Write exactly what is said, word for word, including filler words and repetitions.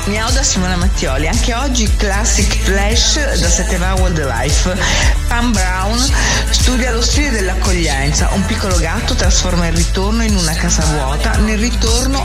Miau da Simona Mattioli. Anche oggi Classic Flash da sette va Wildlife. Pam Brown studia lo stile dell'accoglienza. Un piccolo gatto trasforma il ritorno in una casa vuota, nel ritorno